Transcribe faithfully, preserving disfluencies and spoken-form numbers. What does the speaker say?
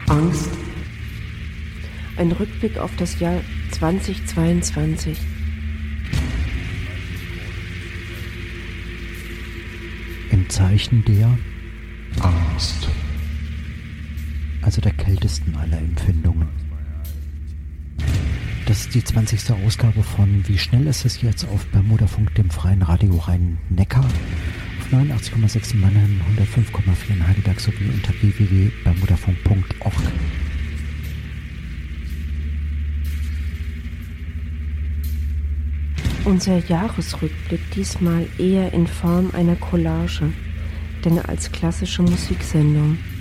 Angst. Ein Rückblick auf das Jahr zweitausendzweiundzwanzig. Im Zeichen der Angst. Also der kältesten aller Empfindungen. Das ist die zwanzigste Ausgabe von Wie schnell ist es jetzt auf Bermudafunk, dem freien Radio Rhein-Neckar. Auf neunundachtzig Komma sechs in Mannheim, hundertfünf Komma vier in Heidelberg sowie unter w w w punkt bermudafunk punkt org. Unser Jahresrückblick diesmal eher in Form einer Collage, denn als klassische Musiksendung.